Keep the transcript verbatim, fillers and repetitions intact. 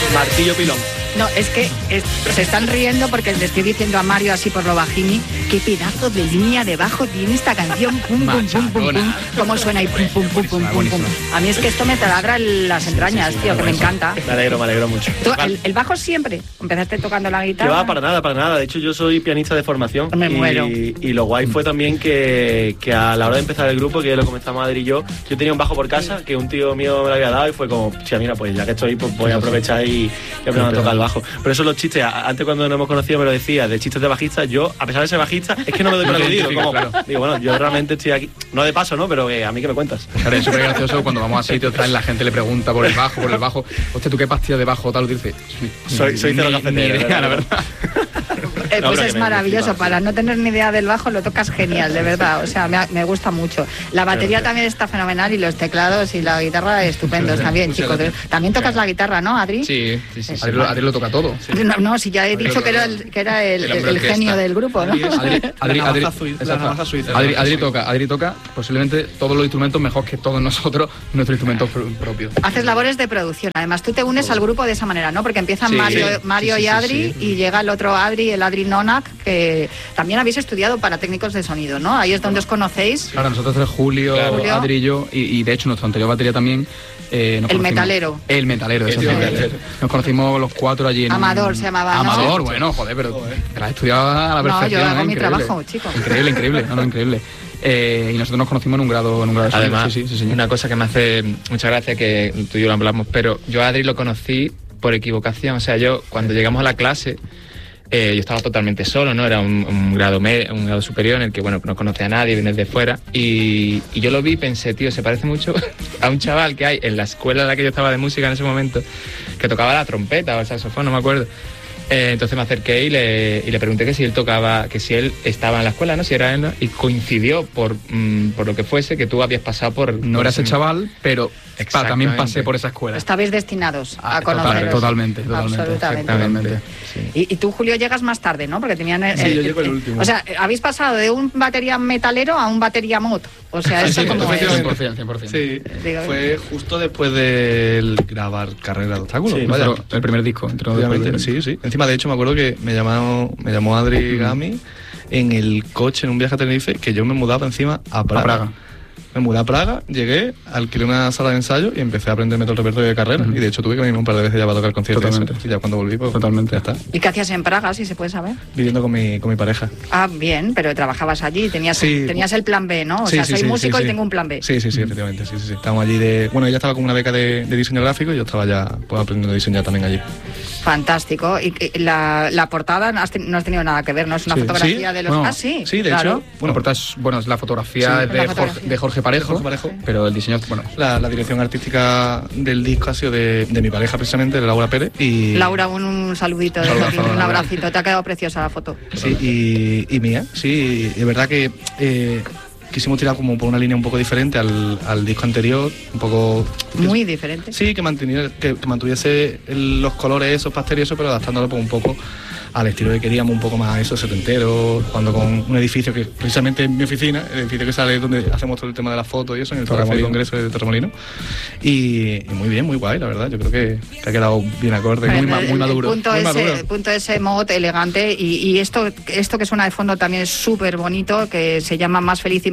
Martillo pilón. No, es que es, se están riendo porque le estoy diciendo a Mario así por lo bajini, qué pedazo de línea de bajo tiene esta canción, pum, pum, pum, pum, pum, cómo suena y pum, pum, pum, pum, pum, pum. A mí es que esto me taladra las entrañas, tío, que me encanta. Me alegro, me alegro mucho. ¿Tú, el, el bajo siempre? ¿Empezaste tocando la guitarra? Que va, para nada, para nada. De hecho, yo soy pianista de formación. Me y, muero. Y lo guay fue también que, que a la hora de empezar el grupo, que lo comenzamos Adri y yo, yo tenía un bajo por casa, que un tío mío me lo había dado y fue como, tía, mira, pues ya que estoy, pues voy a aprovechar y, y aprender a tocar el bajo. Pero eso los chistes, antes cuando nos hemos conocido me lo decía, de chistes de bajista, yo, a pesar de ser bajista, es que no me doy por aludido. Como, claro. Digo, bueno, yo realmente estoy aquí, no de paso, ¿no? Pero eh, a mí que me cuentas. Claro, es súper gracioso cuando vamos a sitios, la gente le pregunta por el bajo, por el bajo, hostia, ¿tú qué pastilla de bajo tal? Dice, soy, soy cero cafetero, la verdad. Eh, pues no, es maravilloso, para no tener ni idea del bajo lo tocas genial, de verdad, o sea, me, me gusta mucho. La batería también está fenomenal y los teclados y la guitarra estupendos también, chicos. También tocas la guitarra, ¿no, Adri? Sí, sí, sí. Adri, Adri lo toca todo. Sí. No, no, si ya he dicho que era el, que era el, el, el genio del grupo, ¿no? Adri, Adri, Adri, Adri, Adri toca, Adri toca posiblemente todos los instrumentos mejor que todos nosotros, nuestros instrumentos propios. Haces labores de producción, además tú te unes al grupo de esa manera, ¿no? Porque empiezan sí, Mario, Mario sí, sí, y Adri sí, sí. y llega el otro Adri, el Adri Nonak, que también habéis estudiado para técnicos de sonido, ¿no? Ahí es donde os conocéis. Claro, nosotros tres, Julio, Julio. Adri y yo, y, y de hecho nuestro anterior batería también. Eh, nos el metalero. El metalero, el metalero. Nos conocimos los cuatro allí en... Amador se llamaba, Amador, ¿no? bueno, joder, pero joder. Te la has estudiado a la perfección. No, yo hago ¿eh? mi Increíble. trabajo, chicos. Increíble, increíble, no, no, increíble. Eh, y nosotros nos conocimos en un grado, en un grado de Además, sí, sí, sí, una cosa que me hace mucha gracia, que tú y yo lo hablamos, pero yo a Adri lo conocí por equivocación. O sea, yo cuando llegamos a la clase, eh, yo estaba totalmente solo, ¿no? Era un, un, grado me, un grado superior en el que, bueno, no conocía a nadie, vienes de fuera. Y, y yo lo vi y pensé, tío, se parece mucho a un chaval que hay en la escuela en la que yo estaba de música en ese momento, que tocaba la trompeta o el saxofón, no me acuerdo. Eh, entonces me acerqué y le, y le pregunté que si él tocaba, que si él estaba en la escuela, ¿no? Si era él, ¿no? Y coincidió por, mm, por lo que fuese, que tú habías pasado por... No por eras el chaval, pero pa, también pasé por esa escuela. Estabais destinados a ah, conoceros. Totalmente, totalmente. Absolutamente. Exactamente. Sí. Y, y tú, Julio, llegas más tarde, ¿no? Porque tenían... El, sí, el, yo llego el último. O sea, habéis pasado de un batería metalero a un batería mod. O sea, eso sí, como es... cien por ciento, cien por ciento. Sí, fue justo después de grabar Carrera de Obstáculos. Sí, vaya. El primer disco. Sí, sí. Encima, de hecho, me acuerdo que me llamó, me llamó Adri Gami en el coche en un viaje a Tenerife, que yo me mudaba encima a Praga. A Praga. Me mudé a Praga, llegué, alquilé una sala de ensayo y empecé a aprenderme todo el repertorio de Carrera. Uh-huh. Y de hecho tuve que venir un par de veces ya para tocar conciertos. Totalmente. Y ya cuando volví, pues totalmente ya está. ¿Y qué hacías en Praga, si se puede saber? Viviendo con mi, con mi pareja. Ah, bien, pero trabajabas allí, tenías, sí. tenías el plan B, ¿no? O sí, sea, sí, soy sí, músico sí, y sí. tengo un plan B. Sí, sí, sí, efectivamente. Sí, sí, sí. Estábamos allí de... Bueno, ella estaba con una beca de, de diseño gráfico y yo estaba ya pues, aprendiendo a diseñar también allí. Fantástico. Y, y la, la portada no has, ten, no has tenido nada que ver, ¿no? Es una sí. fotografía ¿Sí? de los... Bueno, ah, sí. Sí, de claro. hecho... Bueno, la portada es, bueno, es la fotografía, sí, de, la Jorge, fotografía. de Jorge Parejo, Jorge Parejo, pero el diseño, bueno... La, la dirección artística del disco ha sido de, de mi pareja, precisamente, de Laura Pérez. Y... Laura, un, un saludito, de aquí, un abracito. Te ha quedado preciosa la foto. Sí, y, y mía, sí. Es verdad que... Eh, quisimos tirar como por una línea un poco diferente al, al disco anterior, un poco... Muy diferente. Sí, que, que, que mantuviese el, los colores esos pasteles y eso, pero adaptándolo pues, un poco al estilo que queríamos, un poco más eso, setentero, cuando con un edificio que precisamente es mi oficina, el edificio que sale donde hacemos todo el tema de las fotos y eso, en el Café de Congreso de Torremolinos. Y, y muy bien, muy guay, la verdad. Yo creo que, que ha quedado bien acorde, bueno, muy, el, muy maduro. El punto, muy ese, maduro. el punto ese mod elegante y, y esto, esto que suena de fondo también es súper bonito, que se llama Más Feliz y